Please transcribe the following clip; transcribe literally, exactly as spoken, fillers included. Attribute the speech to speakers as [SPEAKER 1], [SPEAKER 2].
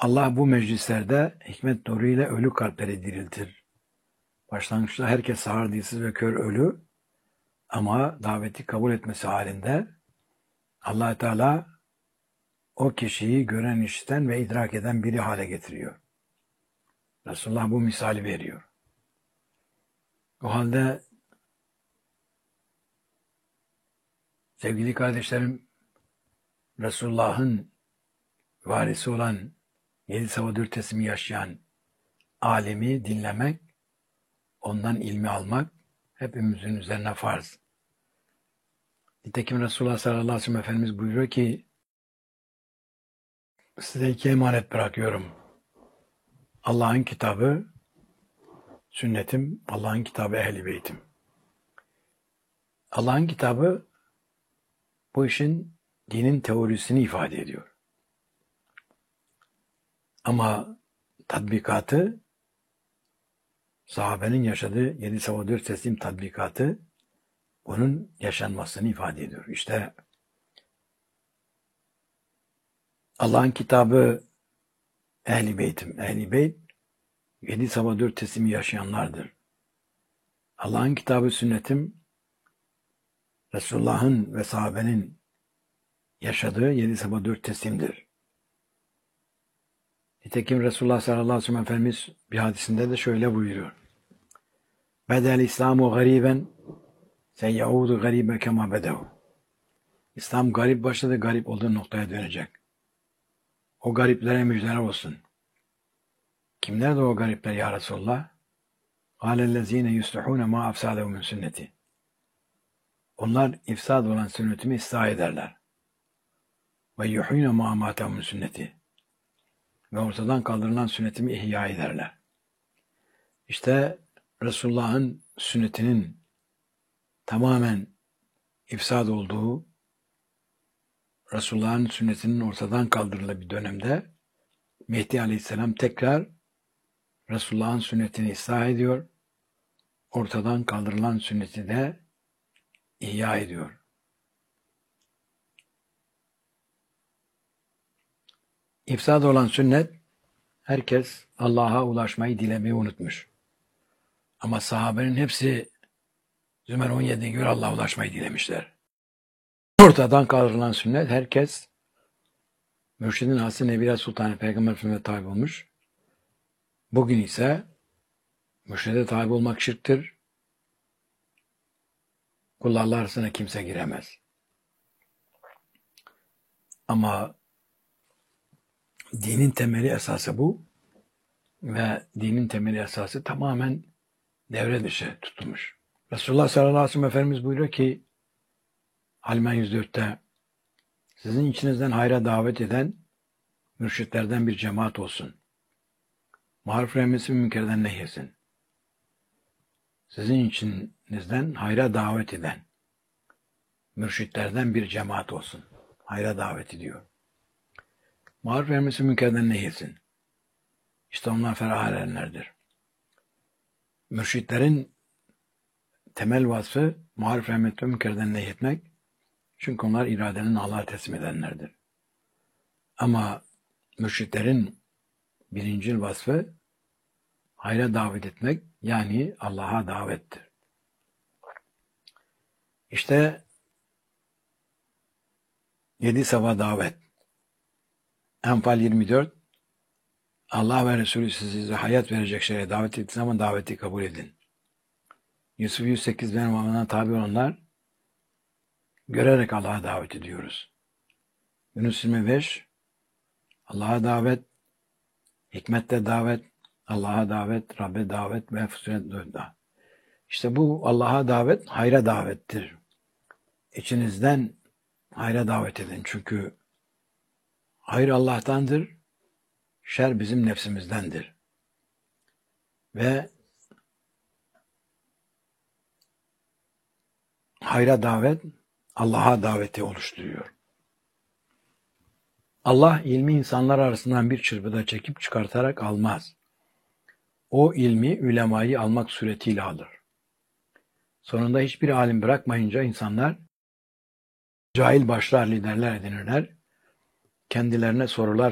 [SPEAKER 1] Allah bu meclislerde hikmet nuruyla ölü kalpleri diriltir. Başlangıçta herkes sağır, dilsiz ve kör ölü ama daveti kabul etmesi halinde Allah Teala o kişiyi gören, işiten ve idrak eden biri hale getiriyor. Resulullah bu misali veriyor. O halde sevgili kardeşlerim, Resulullah'ın varisi olan yedi sabah dört teslimi yaşayan alimi dinlemek, ondan ilmi almak hepimizin üzerine farz. Nitekim Resulullah sallallahu aleyhi ve sellem Efendimiz buyuruyor ki size iki emanet bırakıyorum. Allah'ın kitabı, sünnetim, Allah'ın kitabı, ehl-i beytim. Allah'ın kitabı bu işin dinin teorisini ifade ediyor. Ama tatbikatı, sahabenin yaşadığı yedi sabah dört teslim tatbikatı bunun yaşanmasını ifade ediyor. İşte Allah'ın kitabı ehl-i beytim. Ehl-i beyt yedi sabah dört teslimi yaşayanlardır. Allah'ın kitabı sünnetim Resulullah'ın ve sahabenin yaşadığı yedi sabah dört teslimdir. Nitekim Resulullah sallallahu aleyhi ve sellem Efendimiz bir hadisinde de şöyle buyuruyor. Bedel İslamu gariben seyaudu garibe kema bedev. İslam garip başladı, garip olduğu noktaya dönecek. O gariplere müjdeler olsun. Kimler de o garipler ya Resulullah? Kâlellezîne yuslihûne mâ afsâdehu min sünneti. Onlar ifsad olan sünnetimi ıslah ederler. Ve yuhîne mâ amâtehu min sünneti. Ve ortadan kaldırılan sünnetimi ihya ederler. İşte Resulullah'ın sünnetinin tamamen ifsad olduğu, Resulullah'ın sünnetinin ortadan kaldırıldığı bir dönemde Mehdi Aleyhisselam tekrar Resulullah'ın sünnetini ıslah ediyor, ortadan kaldırılan sünneti de ihya ediyor. İfsad olan sünnet, herkes Allah'a ulaşmayı dilemeyi unutmuş. Ama sahabenin hepsi Zümer on yediye göre Allah'a ulaşmayı dilemişler. Ortadan kaldırılan sünnet, herkes Mürşidin Aslı Nebila Sultanı Peygamber Efendimiz'e tabi olmuş. Bugün ise mürşide tabi olmak şirktir. Kullarla arasına kimse giremez. Ama dinin temeli esası bu ve dinin temeli esası tamamen devre dışı tutulmuş. Resulullah sallallahu aleyhi ve sellem Efendimiz buyuruyor ki Alimen yüz dörtte sizin içinizden hayra davet eden mürşitlerden bir cemaat olsun. Maruf emrisi münkerden nehyesin. Sizin içinizden hayra davet eden mürşitlerden bir cemaat olsun. Hayra davet ediyor. Maruf emrisi münkerden nehyesin. İşte onlar ferah erenlerdir. Mürşitlerin temel vasfı maruf emrisi münkerden nehyetmek. Çünkü onlar iradenin Allah'a teslim edenlerdir. Ama mürşitlerin birincil vasfı hayra davet etmek, yani Allah'a davettir. İşte yedi sabah davet. Enfal yirmi dört Allah ve Resulü size hayat verecek şeye davet ettiği zaman daveti kabul edin. Yusuf yüz sekiz benim amına tabi olanlar görerek Allah'a davet ediyoruz. Yunus yirmi beş Allah'a davet, hikmette davet, Allah'a davet, Rabbe davet ve Fusilet dörtte. İşte bu Allah'a davet, hayra davettir. İçinizden hayra davet edin. Çünkü hayır Allah'tandır, şer bizim nefsimizdendir. Ve hayra davet, Allah'a daveti oluşturuyor. Allah ilmi insanlar arasından bir çırpıda çekip çıkartarak almaz. O ilmi ülemayı almak suretiyle alır. Sonunda hiçbir alim bırakmayınca insanlar cahil başlar liderler edinirler. Kendilerine sorular